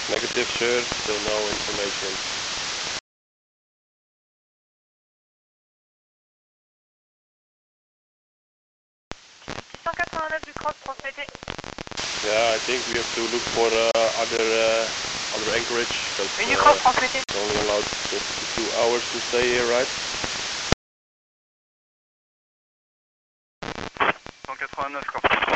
Negative, sir. Still no information. Du cross transmettez. Yeah, I think we have to look for other anchorage. Du cross transmettez. We're only allowed 2 hours to stay here, right? 189,